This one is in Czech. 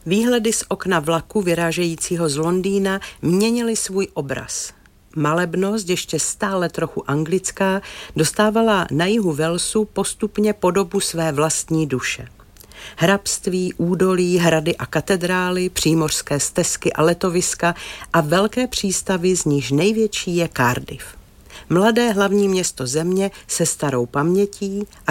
Výhledy z okna vlaku vyrážejícího z Londýna měnily svůj obraz. Malebnost, ještě stále trochu anglická, dostávala na jihu Walesu postupně podobu své vlastní duše. Hrabství, údolí, hrady a katedrály, přímořské stezky a letoviska a velké přístavy, z níž největší je Cardiff. Mladé hlavní město země se starou pamětí